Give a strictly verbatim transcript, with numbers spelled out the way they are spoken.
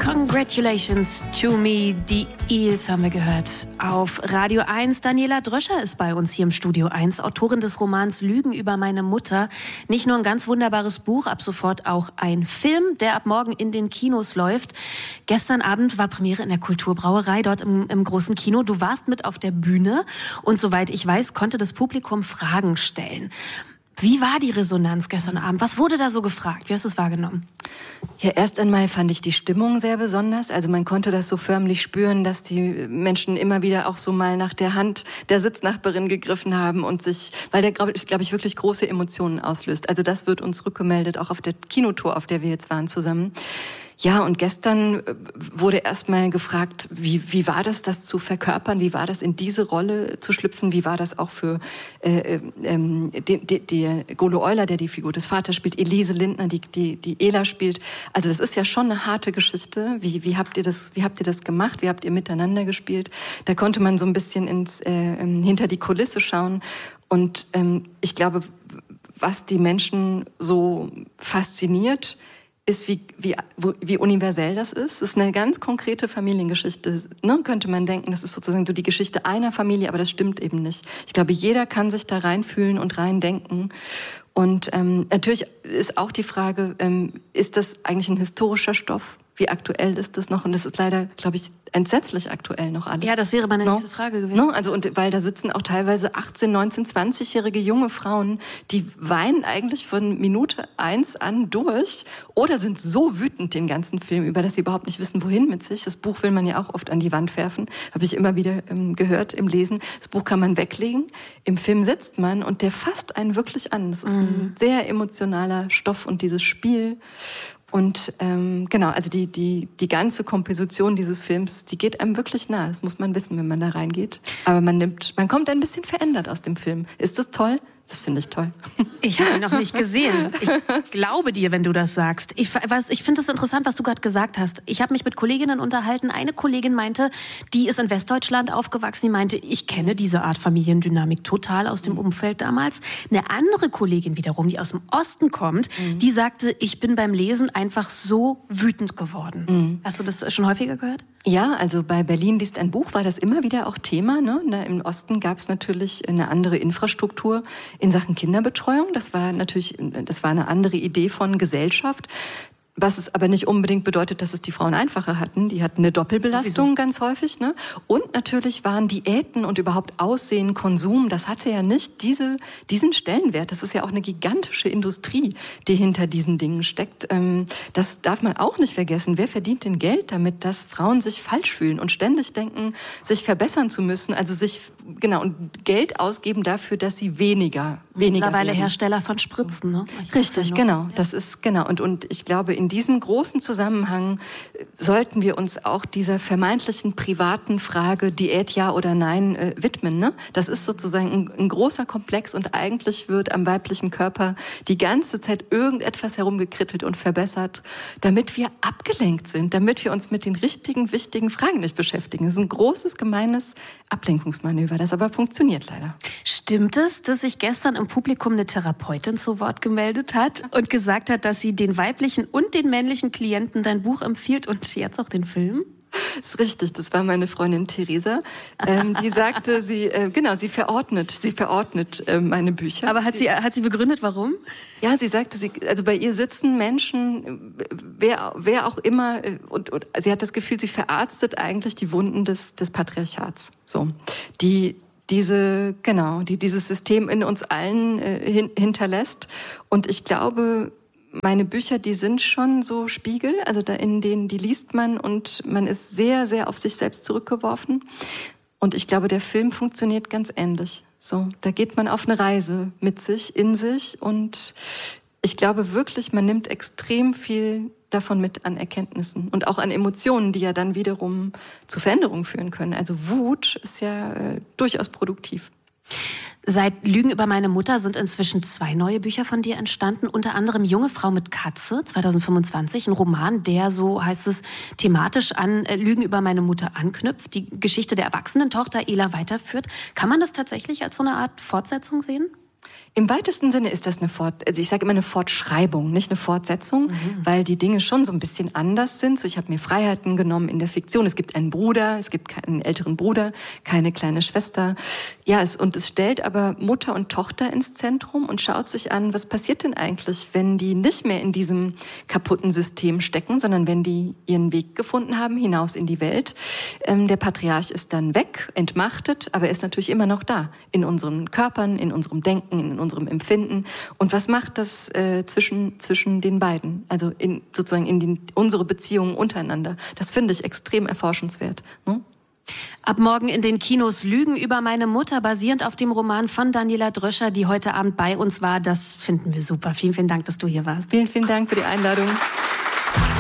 Congratulations to me, die Eels haben wir gehört. Auf Radio eins, Daniela Dröscher ist bei uns hier im Studio eins, Autorin des Romans Lügen über meine Mutter. Nicht nur ein ganz wunderbares Buch, ab sofort auch ein Film, der ab morgen in den Kinos läuft. Gestern Abend war Premiere in der Kulturbrauerei, dort im, im großen Kino. Du warst mit auf der Bühne und soweit ich weiß, konnte das Publikum Fragen stellen. Wie war die Resonanz gestern Abend? Was wurde da so gefragt? Wie hast du es wahrgenommen? Ja, erst einmal fand ich die Stimmung sehr besonders. Also man konnte das so förmlich spüren, dass die Menschen immer wieder auch so mal nach der Hand der Sitznachbarin gegriffen haben und sich, weil der, glaube glaub ich, wirklich große Emotionen auslöst. Also das wird uns rückgemeldet, auch auf der Kinotour, auf der wir jetzt waren zusammen. Ja, und gestern wurde erst mal gefragt, wie, wie war das, das zu verkörpern? Wie war das, in diese Rolle zu schlüpfen? Wie war das auch für äh, ähm, die, die, die Golo Euler, der die Figur des Vaters spielt, Elise Lindner, die, die, die Ela spielt. Also das ist ja schon eine harte Geschichte. Wie, wie, habt ihr das, wie habt ihr das gemacht? Wie habt ihr miteinander gespielt? Da konnte man so ein bisschen ins, äh, hinter die Kulisse schauen. Und ähm, ich glaube, was die Menschen so fasziniert, ist, wie, wie, wie universell das ist. Es ist eine ganz konkrete Familiengeschichte. Ne? Könnte man denken, das ist sozusagen so die Geschichte einer Familie, aber das stimmt eben nicht. Ich glaube, jeder kann sich da reinfühlen und reindenken. Und ähm, natürlich ist auch die Frage, ähm, ist das eigentlich ein historischer Stoff? Wie aktuell ist das noch? Und das ist leider, glaube ich, entsetzlich aktuell noch alles. Ja, das wäre meine no? nächste Frage gewesen. No? Also, und weil da sitzen auch teilweise achtzehn-, neunzehn-, zwanzigjährige junge Frauen, die weinen eigentlich von Minute eins an durch oder sind so wütend den ganzen Film über, dass sie überhaupt nicht wissen, wohin mit sich. Das Buch will man ja auch oft an die Wand werfen, habe ich immer wieder ähm, gehört im Lesen. Das Buch kann man weglegen, im Film sitzt man und der fasst einen wirklich an. Das ist mhm. ein sehr emotionaler Stoff und dieses Spiel. Und ähm, genau, also die, die, die ganze Komposition dieses Films, die geht einem wirklich nahe. Das muss man wissen, wenn man da reingeht. Aber man nimmt, man kommt ein bisschen verändert aus dem Film. Ist das toll? Das finde ich toll. Ich habe ihn noch nicht gesehen. Ich glaube dir, wenn du das sagst. Ich, ich finde es interessant, was du gerade gesagt hast. Ich habe mich mit Kolleginnen unterhalten. Eine Kollegin meinte, die ist in Westdeutschland aufgewachsen. Die meinte, ich kenne diese Art Familiendynamik total aus dem Umfeld damals. Eine andere Kollegin wiederum, die aus dem Osten kommt, mhm. die sagte, ich bin beim Lesen einfach so wütend geworden. Mhm. Hast du das schon häufiger gehört? Ja, also bei Berlin liest ein Buch war das immer wieder auch Thema. Ne? Im Osten gab es natürlich eine andere Infrastruktur in Sachen Kinderbetreuung. Das war natürlich, das war eine andere Idee von Gesellschaft. Was es aber nicht unbedingt bedeutet, dass es die Frauen einfacher hatten. Die hatten eine Doppelbelastung ganz häufig. Ne? Und natürlich waren Diäten und überhaupt Aussehen, Konsum, das hatte ja nicht diese, diesen Stellenwert. Das ist ja auch eine gigantische Industrie, die hinter diesen Dingen steckt. Das darf man auch nicht vergessen. Wer verdient denn Geld damit, dass Frauen sich falsch fühlen und ständig denken, sich verbessern zu müssen? Also sich, genau, und Geld ausgeben dafür, dass sie weniger, weniger Mittlerweile werden. Hersteller von Spritzen, ne? Richtig, genau. Das ist, genau. Und, und ich glaube, in In diesem großen Zusammenhang sollten wir uns auch dieser vermeintlichen privaten Frage Diät ja oder nein äh, widmen. Ne? Das ist sozusagen ein, ein großer Komplex und eigentlich wird am weiblichen Körper die ganze Zeit irgendetwas herumgekrittelt und verbessert, damit wir abgelenkt sind, damit wir uns mit den richtigen, wichtigen Fragen nicht beschäftigen. Das ist ein großes, gemeines Ablenkungsmanöver, das aber funktioniert leider. Stimmt es, dass sich gestern im Publikum eine Therapeutin zu Wort gemeldet hat und gesagt hat, dass sie den weiblichen und den männlichen Klienten dein Buch empfiehlt und jetzt auch den Film? Das ist richtig, das war meine Freundin Theresa. Ähm, die sagte, sie, äh, genau, sie verordnet, sie verordnet äh, meine Bücher. Aber hat sie, sie, hat sie begründet, warum? Ja, sie sagte, sie, also bei ihr sitzen Menschen, wer, wer auch immer, und, und sie hat das Gefühl, sie verarztet eigentlich die Wunden des, des Patriarchats. So, die diese, genau, die dieses System in uns allen äh, hin, hinterlässt. Und ich glaube, meine Bücher, die sind schon so Spiegel, also da in denen, die liest man und man ist sehr, sehr auf sich selbst zurückgeworfen. Und ich glaube, der Film funktioniert ganz ähnlich. So, da geht man auf eine Reise mit sich, in sich und ich glaube wirklich, man nimmt extrem viel davon mit an Erkenntnissen und auch an Emotionen, die ja dann wiederum zu Veränderungen führen können. Also Wut ist ja äh, durchaus produktiv. Seit Lügen über meine Mutter sind inzwischen zwei neue Bücher von dir entstanden, unter anderem Junge Frau mit Katze, zwanzig fünfundzwanzig, ein Roman, der, so heißt es, thematisch an Lügen über meine Mutter anknüpft, die Geschichte der erwachsenen Tochter Ela weiterführt. Kann man das tatsächlich als so eine Art Fortsetzung sehen? Im weitesten Sinne ist das eine Fort, also ich sage immer eine Fortschreibung, nicht eine Fortsetzung, mhm. weil die Dinge schon so ein bisschen anders sind. So, ich habe mir Freiheiten genommen in der Fiktion. Es gibt einen Bruder, es gibt keinen älteren Bruder, keine kleine Schwester. Ja, es, und es stellt aber Mutter und Tochter ins Zentrum und schaut sich an, was passiert denn eigentlich, wenn die nicht mehr in diesem kaputten System stecken, sondern wenn die ihren Weg gefunden haben, hinaus in die Welt. Ähm, der Patriarch ist dann weg, entmachtet, aber er ist natürlich immer noch da, in unseren Körpern, in unserem Denken, in unserem Empfinden. Und was macht das äh, zwischen, zwischen den beiden? Also in, sozusagen in die, unsere Beziehungen untereinander. Das finde ich extrem erforschenswert. Hm? Ab morgen in den Kinos Lügen über meine Mutter, basierend auf dem Roman von Daniela Dröscher, die heute Abend bei uns war. Das finden wir super. Vielen, vielen Dank, dass du hier warst. Vielen, vielen Dank für die Einladung.